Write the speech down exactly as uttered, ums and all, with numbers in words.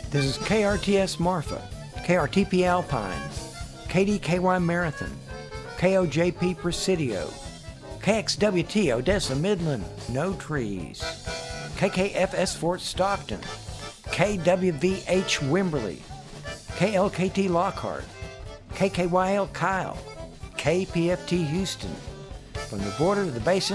This is K R T S Marfa, K R T P Alpine, K D K Y Marathon, K O J P Presidio, K X W T Odessa Midland, no trees, K K F S Fort Stockton, K W V H Wimberley, K L K T Lockhart, K K Y L Kyle, K P F T Houston. From the border to the basin,